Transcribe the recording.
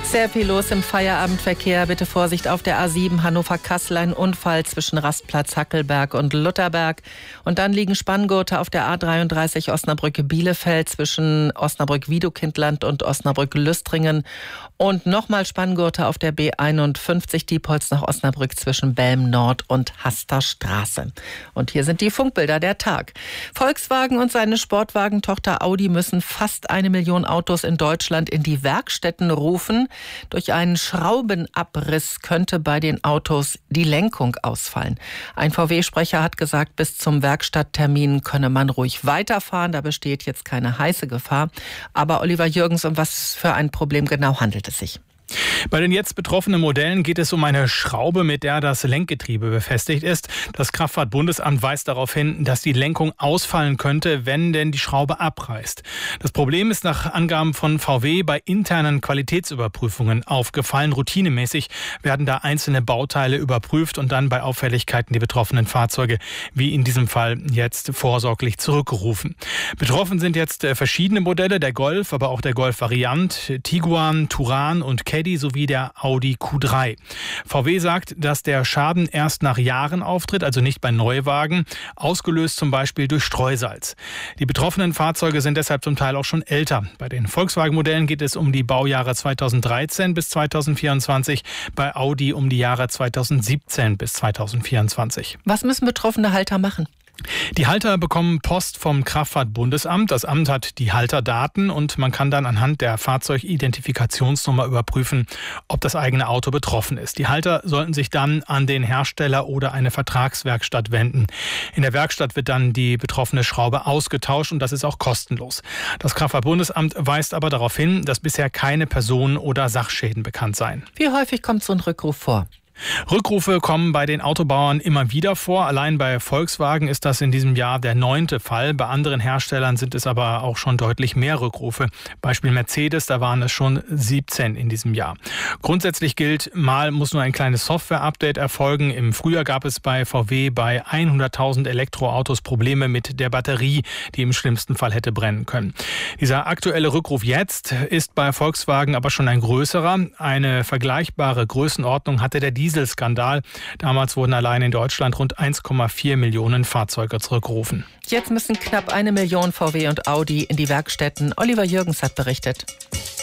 Sehr viel los im Feierabendverkehr. Bitte Vorsicht auf der A7 Hannover-Kassel. Ein Unfall zwischen Rastplatz Hackelberg und Lutherberg. Und dann liegen Spanngurte auf der A33 Osnabrück-Bielefeld zwischen Osnabrück-Wiedokindland und Osnabrück-Lüstringen. Und nochmal Spanngurte auf der B51 Diepholz nach Osnabrück zwischen Belm-Nord und Haster Straße. Und hier sind die Funkbilder der Tag. Volkswagen und seine Sportwagentochter Audi müssen fast 1 Million Autos in Deutschland in die Werkstätten rufen. Durch einen Schraubenabriss könnte bei den Autos die Lenkung ausfallen. Ein VW-Sprecher hat gesagt, bis zum Werkstatttermin könne man ruhig weiterfahren. Da besteht jetzt keine heiße Gefahr. Aber Oliver Jürgens, um was für ein Problem genau handelt es sich? Bei den jetzt betroffenen Modellen geht es um eine Schraube, mit der das Lenkgetriebe befestigt ist. Das Kraftfahrtbundesamt weist darauf hin, dass die Lenkung ausfallen könnte, wenn denn die Schraube abreißt. Das Problem ist nach Angaben von VW bei internen Qualitätsüberprüfungen aufgefallen. Routinemäßig werden da einzelne Bauteile überprüft und dann bei Auffälligkeiten die betroffenen Fahrzeuge, wie in diesem Fall, jetzt vorsorglich zurückgerufen. Betroffen sind jetzt verschiedene Modelle, der Golf, aber auch der Golf Variant, Tiguan, Touran und Caddy sowie der Audi Q3. VW sagt, dass der Schaden erst nach Jahren auftritt, also nicht bei Neuwagen, ausgelöst zum Beispiel durch Streusalz. Die betroffenen Fahrzeuge sind deshalb zum Teil auch schon älter. Bei den Volkswagen-Modellen geht es um die Baujahre 2013 bis 2024, bei Audi um die Jahre 2017 bis 2024. Was müssen betroffene Halter machen? Die Halter bekommen Post vom Kraftfahrtbundesamt. Das Amt hat die Halterdaten und man kann dann anhand der Fahrzeugidentifikationsnummer überprüfen, ob das eigene Auto betroffen ist. Die Halter sollten sich dann an den Hersteller oder eine Vertragswerkstatt wenden. In der Werkstatt wird dann die betroffene Schraube ausgetauscht und das ist auch kostenlos. Das Kraftfahrtbundesamt weist aber darauf hin, dass bisher keine Personen- oder Sachschäden bekannt seien. Wie häufig kommt so ein Rückruf vor? Rückrufe kommen bei den Autobauern immer wieder vor. Allein bei Volkswagen ist das in diesem Jahr der 9. Fall. Bei anderen Herstellern sind es aber auch schon deutlich mehr Rückrufe. Beispiel Mercedes, da waren es schon 17 in diesem Jahr. Grundsätzlich gilt, mal muss nur ein kleines Software-Update erfolgen. Im Frühjahr gab es bei VW bei 100.000 Elektroautos Probleme mit der Batterie, die im schlimmsten Fall hätte brennen können. Dieser aktuelle Rückruf jetzt ist bei Volkswagen aber schon ein größerer. Eine vergleichbare Größenordnung hatte der Dieselskandal. Damals wurden allein in Deutschland rund 1,4 Millionen Fahrzeuge zurückgerufen. Jetzt müssen knapp 1 Million VW und Audi in die Werkstätten. Oliver Jürgens hat berichtet.